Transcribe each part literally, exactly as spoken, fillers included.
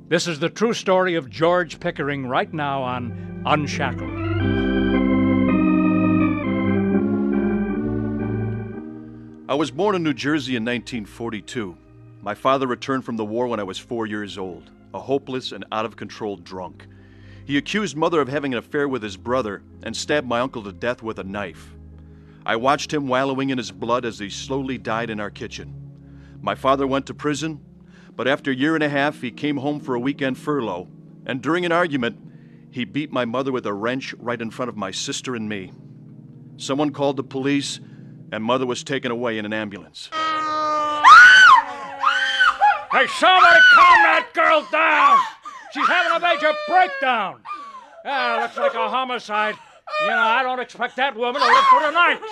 This is the true story of George Pickering right now on Unshackled. I was born in New Jersey in nineteen forty-two. My father returned from the war when I was four years old, a hopeless and out-of-control drunk. He accused Mother of having an affair with his brother and stabbed my uncle to death with a knife. I watched him wallowing in his blood as he slowly died in our kitchen. My father went to prison, but after a year and a half, he came home for a weekend furlough, and during an argument, he beat my mother with a wrench right in front of my sister and me. Someone called the police, and Mother was taken away in an ambulance. Hey, somebody calm that girl down! She's having a major breakdown! Ah, looks like a homicide. You know, I don't expect that woman to live through the night.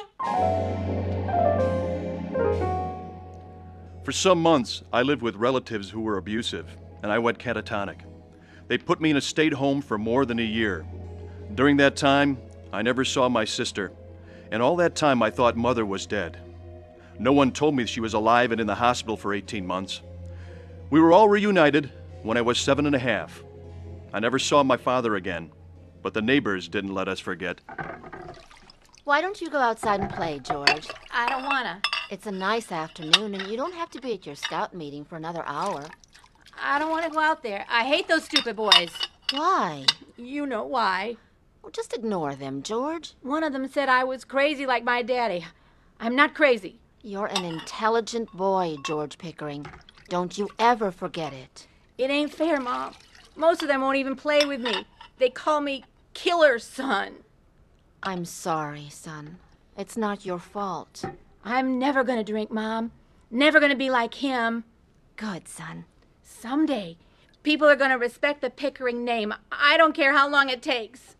For some months, I lived with relatives who were abusive, and I went catatonic. They put me in a state home for more than a year. During that time, I never saw my sister, and all that time I thought Mother was dead. No one told me she was alive and in the hospital for eighteen months. We were all reunited when I was seven and a half. I never saw my father again, but the neighbors didn't let us forget. Why don't you go outside and play, George? I don't wanna. It's a nice afternoon, and you don't have to be at your scout meeting for another hour. I don't want to go out there. I hate those stupid boys. Why? You know why. Well, just ignore them, George. One of them said I was crazy like my daddy. I'm not crazy. You're an intelligent boy, George Pickering. Don't you ever forget it. It ain't fair, Mom. Most of them won't even play with me. They call me Killer Son. I'm sorry, son. It's not your fault. I'm never gonna drink, Mom. Never gonna be like him. Good, son. Someday, people are gonna respect the Pickering name. I don't care how long it takes.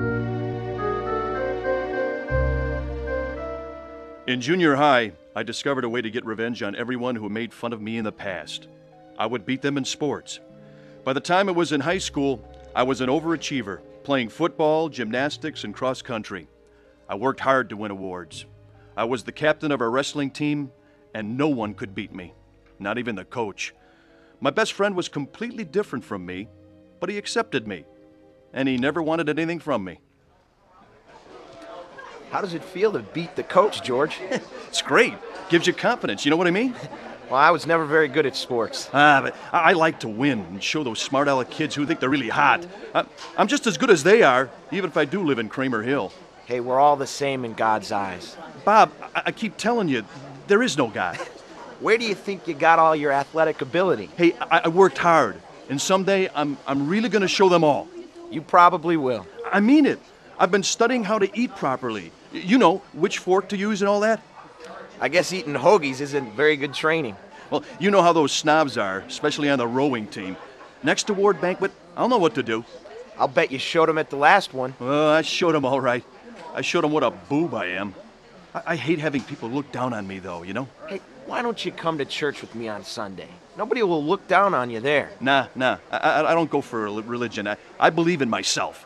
In junior high, I discovered a way to get revenge on everyone who made fun of me in the past. I would beat them in sports. By the time I was in high school, I was an overachiever, playing football, gymnastics, and cross country. I worked hard to win awards. I was the captain of our wrestling team, and no one could beat me, not even the coach. My best friend was completely different from me, but he accepted me, and he never wanted anything from me. How does it feel to beat the coach, George? It's great. Gives you confidence, you know what I mean? Well, I was never very good at sports. Ah, but I I like to win and show those smart aleck kids who think they're really hot. I, I'm just as good as they are, even if I do live in Kramer Hill. Hey, we're all the same in God's eyes. Bob, I, I keep telling you, there is no God. Where do you think you got all your athletic ability? Hey, I, I worked hard, and someday I'm, I'm really going to show them all. You probably will. I mean it. I've been studying how to eat properly. Y- You know, which fork to use and all that. I guess eating hoagies isn't very good training. Well, you know how those snobs are, especially on the rowing team. Next award banquet, I'll know what to do. I'll bet you showed them at the last one. Well, I showed them all right. I showed them what a boob I am. I, I hate having people look down on me, though, you know? Hey, why don't you come to church with me on Sunday? Nobody will look down on you there. Nah, nah. I, I, I don't go for rel- religion. I, I believe in myself.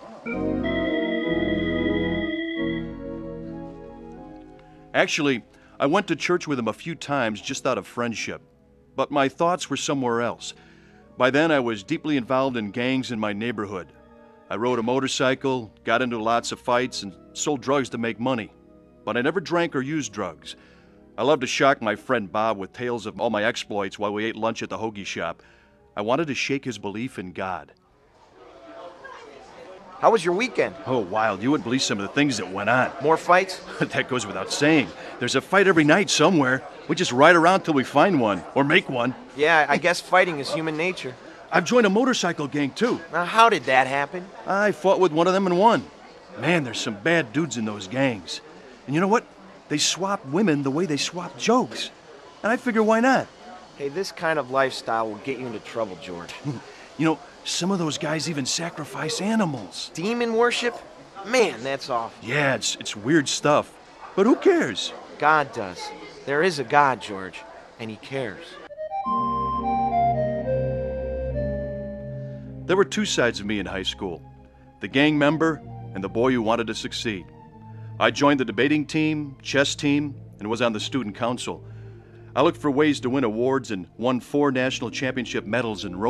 Actually, I went to church with him a few times just out of friendship, but my thoughts were somewhere else. By then, I was deeply involved in gangs in my neighborhood. I rode a motorcycle, got into lots of fights, and sold drugs to make money. But I never drank or used drugs. I loved to shock my friend Bob with tales of all my exploits while we ate lunch at the hoagie shop. I wanted to shake his belief in God. How was your weekend? Oh, wild. You wouldn't believe some of the things that went on. More fights? That goes without saying. There's a fight every night somewhere. We just ride around till we find one, or make one. Yeah, I guess fighting is human nature. I've joined a motorcycle gang, too. Now, how did that happen? I fought with one of them and won. Man, there's some bad dudes in those gangs. And you know what? They swap women the way they swap jokes. And I figure, why not? Hey, this kind of lifestyle will get you into trouble, George. You know, some of those guys even sacrifice animals. Demon worship? Man, that's awful. Yeah, it's, it's weird stuff. But who cares? God does. There is a God, George, and he cares. There were two sides of me in high school. The gang member and the boy who wanted to succeed. I joined the debating team, chess team, and was on the student council. I looked for ways to win awards and won four national championship medals in rowing.